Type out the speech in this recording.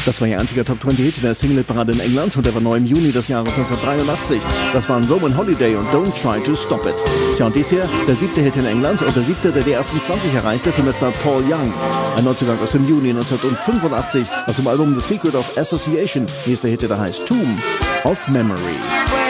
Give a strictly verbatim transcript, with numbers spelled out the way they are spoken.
Das war ihr einziger Top zwanzig Hit in der Single-Parade in England und er war neu im Juni des Jahres neunzehnhundertdreiundachtzig. Das waren Roman Holiday und Don't Try to Stop It. Tja, und dies hier, der siebte Hit in England und der siebte, der die ersten zwanzig erreichte für Mister Paul Young. Ein Neuzugang aus dem Juni neunzehnhundertfünfundachtzig aus dem Album The Secret of Association. Hier ist der Hit, der heißt Tomb of Memory.